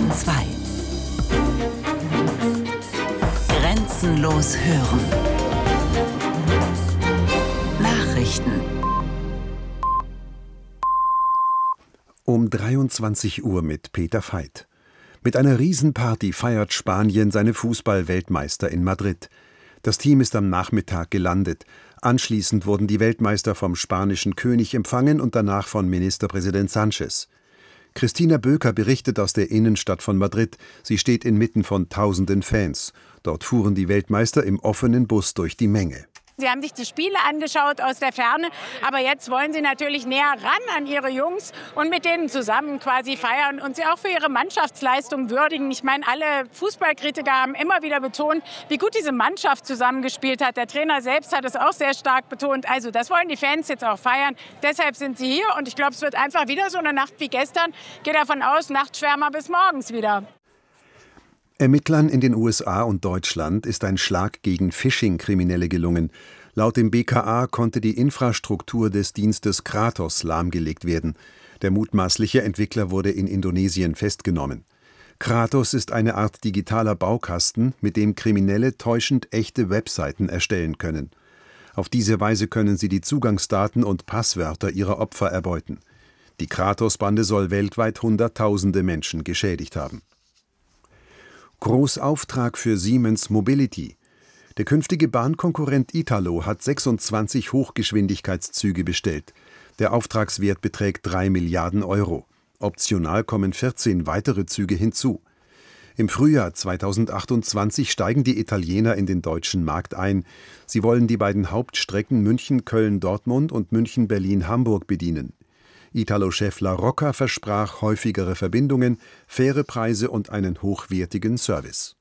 Bayern 2. Grenzenlos hören. Nachrichten. Um 23 Uhr mit Peter Veit. Mit einer Riesenparty feiert Spanien seine Fußball-Weltmeister in Madrid. Das Team ist am Nachmittag gelandet. Anschließend wurden die Weltmeister vom spanischen König empfangen und danach von Ministerpräsident Sánchez. Christina Böker berichtet aus der Innenstadt von Madrid. Sie steht inmitten von tausenden Fans. Dort fuhren die Weltmeister im offenen Bus durch die Menge. Sie haben sich die Spiele angeschaut aus der Ferne, aber jetzt wollen sie natürlich näher ran an ihre Jungs und mit denen zusammen quasi feiern und sie auch für ihre Mannschaftsleistung würdigen. Ich meine, alle Fußballkritiker haben immer wieder betont, wie gut diese Mannschaft zusammengespielt hat. Der Trainer selbst hat es auch sehr stark betont. Also das wollen die Fans jetzt auch feiern. Deshalb sind sie hier und ich glaube, es wird einfach wieder so eine Nacht wie gestern. Gehe davon aus, Nachtschwärmer bis morgens wieder. Ermittlern in den USA und Deutschland ist ein Schlag gegen Phishing-Kriminelle gelungen. Laut dem BKA konnte die Infrastruktur des Dienstes Kratos lahmgelegt werden. Der mutmaßliche Entwickler wurde in Indonesien festgenommen. Kratos ist eine Art digitaler Baukasten, mit dem Kriminelle täuschend echte Webseiten erstellen können. Auf diese Weise können sie die Zugangsdaten und Passwörter ihrer Opfer erbeuten. Die Kratos-Bande soll weltweit Hunderttausende Menschen geschädigt haben. Großauftrag für Siemens Mobility. Der künftige Bahnkonkurrent Italo hat 26 Hochgeschwindigkeitszüge bestellt. Der Auftragswert beträgt 3 Milliarden Euro. Optional kommen 14 weitere Züge hinzu. Im Frühjahr 2028 steigen die Italiener in den deutschen Markt ein. Sie wollen die beiden Hauptstrecken München-Köln-Dortmund und München-Berlin-Hamburg bedienen. Italo-Chef La Rocca versprach häufigere Verbindungen, faire Preise und einen hochwertigen Service.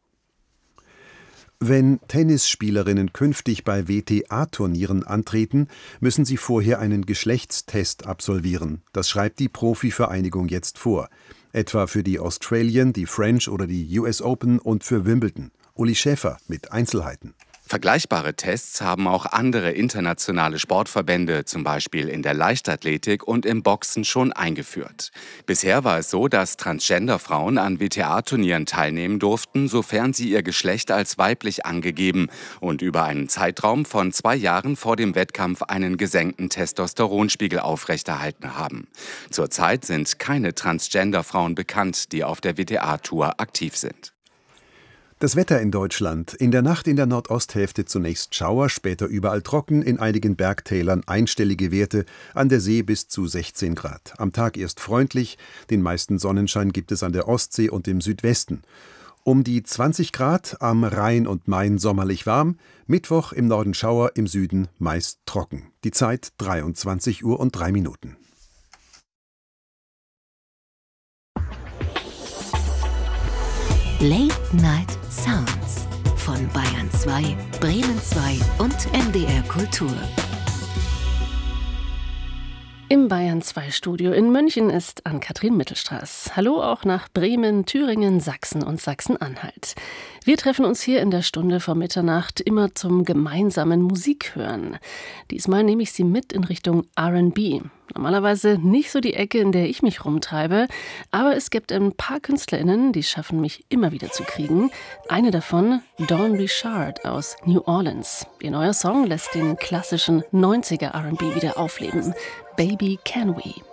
Wenn Tennisspielerinnen künftig bei WTA-Turnieren antreten, müssen sie vorher einen Geschlechtstest absolvieren. Das schreibt die Profivereinigung jetzt vor. Etwa für die Australian, die French oder die US Open und für Wimbledon. Uli Schäfer mit Einzelheiten. Vergleichbare Tests haben auch andere internationale Sportverbände, zum Beispiel in der Leichtathletik und im Boxen, schon eingeführt. Bisher war es so, dass Transgender-Frauen an WTA-Turnieren teilnehmen durften, sofern sie ihr Geschlecht als weiblich angegeben und über einen Zeitraum von 2 Jahren vor dem Wettkampf einen gesenkten Testosteronspiegel aufrechterhalten haben. Zurzeit sind keine Transgender-Frauen bekannt, die auf der WTA-Tour aktiv sind. Das Wetter in Deutschland. In der Nacht in der Nordosthälfte zunächst Schauer, später überall trocken, in einigen Bergtälern einstellige Werte, an der See bis zu 16 Grad. Am Tag erst freundlich, den meisten Sonnenschein gibt es an der Ostsee und im Südwesten. Um die 20 Grad, am Rhein und Main sommerlich warm, Mittwoch im Norden Schauer, im Süden meist trocken. Die Zeit 23:03 Uhr. Late Night Sounds von Bayern 2, Bremen 2 und NDR Kultur. Im Bayern 2 Studio in München ist Ann-Kathrin Mittelstraß. Hallo auch nach Bremen, Thüringen, Sachsen und Sachsen-Anhalt. Wir treffen uns hier in der Stunde vor Mitternacht immer zum gemeinsamen Musikhören. Diesmal nehme ich Sie mit in Richtung R&B. Normalerweise nicht so die Ecke, in der ich mich rumtreibe, aber es gibt ein paar KünstlerInnen, die schaffen mich immer wieder zu kriegen. Eine davon, Dawn Richard aus New Orleans. Ihr neuer Song lässt den klassischen 90er R&B wieder aufleben. Baby Can We.